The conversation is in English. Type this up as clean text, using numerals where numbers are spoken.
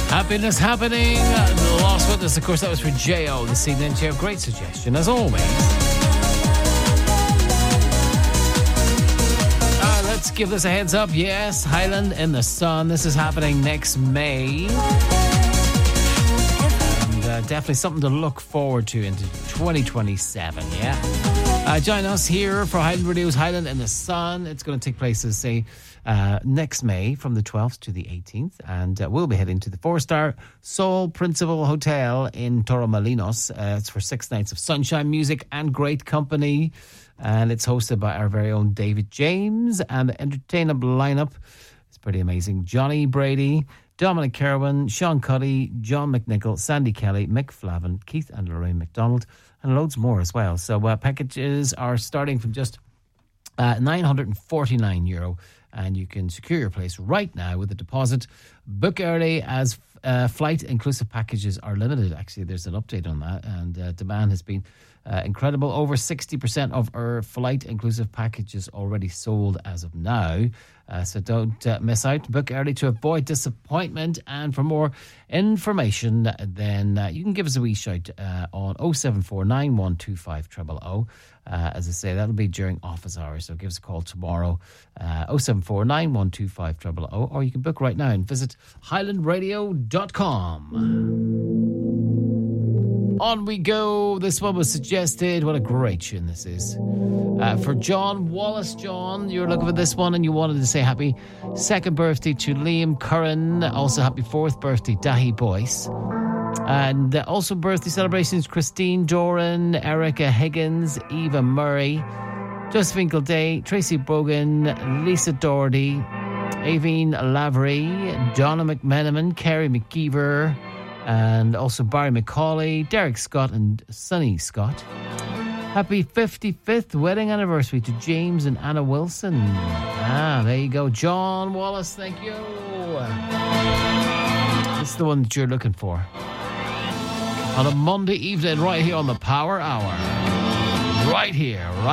Happiness Happening. The Lost Witness, of course, that was for J.O. this evening. J.O., great suggestion, as always. Let's give this a heads up. Yes, Highland in the Sun. This is happening next May. And definitely something to look forward to into 2027, yeah? Join us here for Highland Radio's Highland in the Sun. It's going to take place, as I say, next May from the 12th to the 18th. And we'll be heading to the 4-star Sol Principal Hotel in Torremolinos. It's for 6 nights of sunshine, music, and great company. And it's hosted by our very own David James. And the entertainment lineup is pretty amazing. Johnny Brady, Dominic Kerwin, Sean Cuddy, John McNichol, Sandy Kelly, Mick Flavin, Keith and Lorraine McDonald, and loads more as well. So packages are starting from just €949. And you can secure your place right now with a deposit. Book early as flight inclusive packages are limited. Actually, there's an update on that, and demand has been incredible. Over 60% of our flight inclusive packages already sold as of now. So don't miss out. Book early to avoid disappointment. And for more information, then you can give us a wee shout on 074 9125 000. As I say, that'll be during office hours. So give us a call tomorrow, 074 9125 000. Or you can book right now and visit highlandradio.com. On we go. This one was suggested. What a great tune this is. For John Wallace. John, you were looking for this one and you wanted to say happy 2nd birthday to Liam Curran. Also happy 4th birthday, Dahi Boyce. And also birthday celebrations, Christine Doran, Erica Higgins, Eva Murray, Josephine Gilday, Tracy Brogan, Lisa Doherty, Aveen Lavery, Donna McMenamin, Kerry McKeever, and also Barry McCauley, Derek Scott and Sonny Scott. Happy 55th wedding anniversary to James and Anna Wilson. There you go. John Wallace, thank you. It's the one that you're looking for. On a Monday evening right here on the Power Hour. Right here, right